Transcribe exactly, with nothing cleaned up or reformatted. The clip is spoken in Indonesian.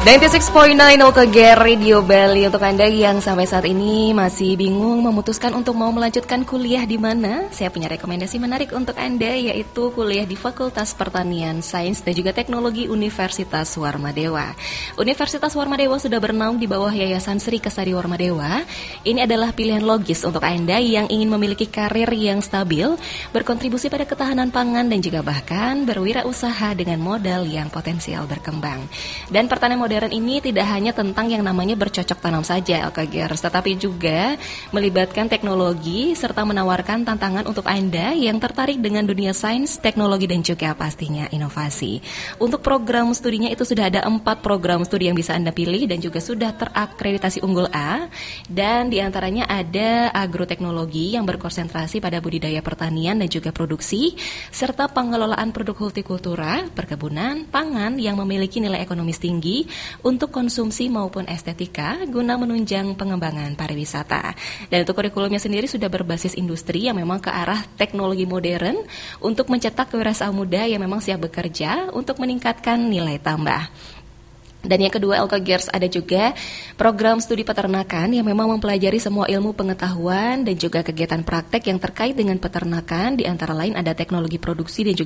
sembilan puluh enam koma sembilan O K G Radio Bali. Untuk Anda yang sampai saat ini masih bingung memutuskan untuk mau melanjutkan kuliah di mana, saya punya rekomendasi menarik untuk Anda, yaitu kuliah di Fakultas Pertanian, Sains dan juga Teknologi Universitas Warmadewa. Universitas Warmadewa sudah bernaung di bawah Yayasan Sri Kesari Warmadewa. Ini adalah pilihan logis untuk Anda yang ingin memiliki karir yang stabil, berkontribusi pada ketahanan pangan dan juga bahkan berwirausaha dengan modal yang potensial berkembang. Dan pertanian modern ini tidak hanya tentang yang namanya bercocok tanam saja, L K Gers, tetapi juga melibatkan teknologi serta menawarkan tantangan untuk Anda yang tertarik dengan dunia sains, teknologi dan juga pastinya inovasi. Untuk program studinya itu sudah ada empat program studi yang bisa Anda pilih dan juga sudah terakreditasi unggul A, dan diantaranya ada agroteknologi yang berkonsentrasi pada budidaya pertanian dan juga produksi, serta pengelolaan produk hortikultura, perkebunan, pangan yang memiliki nilai ekonomis tinggi untuk konsumsi maupun estetika guna menunjang pengembangan pariwisata. Dan untuk kurikulumnya sendiri sudah berbasis industri yang memang ke arah teknologi modern untuk mencetak kewirausahaan muda yang memang siap bekerja untuk meningkatkan nilai tambah. Dan yang kedua, L K Gers, ada juga program studi peternakan yang memang mempelajari semua ilmu pengetahuan dan juga kegiatan praktek yang terkait dengan peternakan, di antara lain ada teknologi produksi dan juga